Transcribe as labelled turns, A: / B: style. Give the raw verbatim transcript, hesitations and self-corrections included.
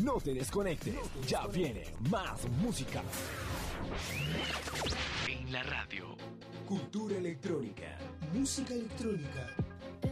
A: No te desconectes, ya viene más música. En la radio.
B: Cultura electrónica.
C: Música electrónica.